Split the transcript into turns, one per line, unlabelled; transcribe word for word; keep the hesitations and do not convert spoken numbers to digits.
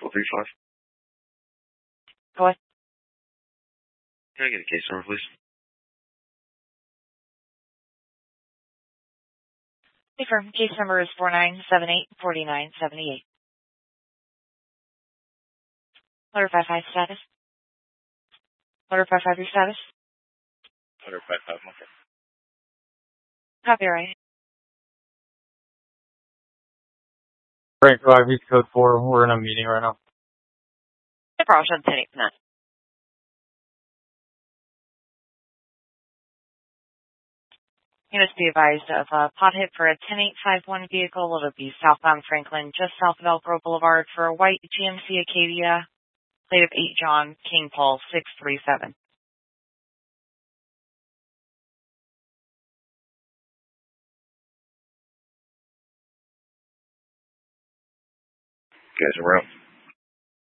four three five.
Go ahead.
Can I get a case number, please?
Confirm. Case number is four nine seven eight four nine seven eight. Letter five five status. Letter five five your status.
Letter five five, okay.
Copyright.
Frank Drive, East Code four. We're in a meeting right now.
No problem. ten eight nine. Units be advised of a pot hit for a ten eight five one vehicle. It'll be southbound Franklin, just south of Elk Grove Boulevard for a white G M C Acadia, plate of eight John King Paul six three seven.
Guys, we're out.